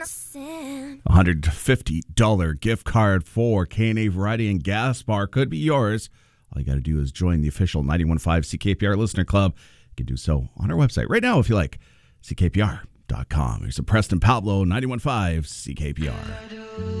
$150 gift card for K&A Variety and Gas Bar could be yours. All you got to do is join the official 91.5 CKPR Listener Club. You can do so on our website right now if you like, ckpr.com. Here's a Preston Pablo 91.5 CKPR.